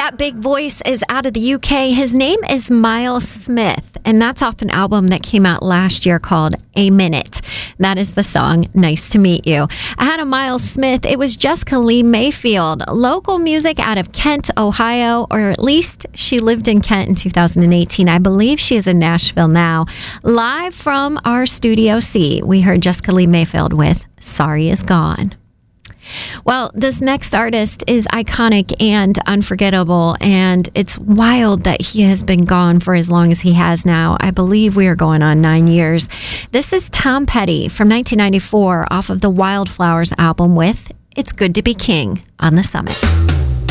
That big voice is out of the UK. His name is Miles Smith, and that's off an album that came out last year called A Minute. That is the song, Nice to Meet You. Ahead of Miles Smith, it was Jessica Lee Mayfield, local music out of Kent, Ohio, or at least she lived in Kent in 2018. I believe she is in Nashville now. Live from our Studio C, we heard Jessica Lee Mayfield with Sorry Is Gone. Well, this next artist is iconic and unforgettable, and it's wild that he has been gone for as long as he has now. I believe we are going on 9 years. This is Tom Petty from 1994 off of the Wildflowers album with It's Good to Be King on The Summit.